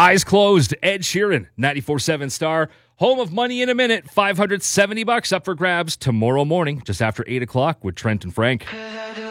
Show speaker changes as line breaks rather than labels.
Eyes Closed, Ed Sheeran, 94.7 Star. Home of Money in a Minute, $570 up for grabs tomorrow morning, just after 8 o'clock with Trent and Frank.